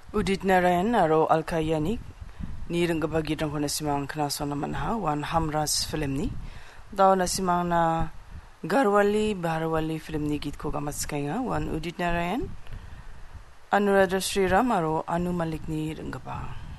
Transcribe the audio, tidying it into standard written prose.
Udit Narayan aro Alka Yanik ni ringgaba gidang ko na simang knaso naman ha wan Hamras film ni daw na simang na Garwali Barwali film ni git ko gamatskay nga wan Udit Narayan Anuradha Sriram aro Anu Malik ni ringgaba.